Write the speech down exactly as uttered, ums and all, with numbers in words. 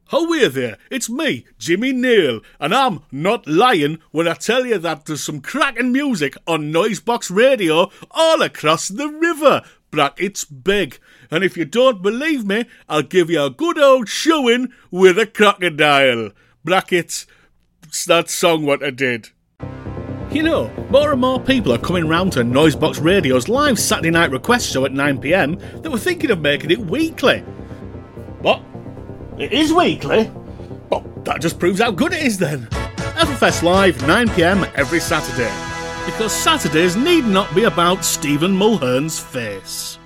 How are there? It's me, Jimmy Neal, and I'm not lying when I tell you that there's some cracking music on Noisebox Radio all across the river. Brackets big. And if you don't believe me, I'll give you a good old showing with a crocodile. Brackets, it's that song what I did. You know, more and more people are coming round to Noisebox Radio's live Saturday night request show at nine p m that were thinking of making it weekly. What? It is weekly? Well, that just proves how good it is then. Everfest Live, nine p m every Saturday. Because Saturdays need not be about Stephen Mulhern's face.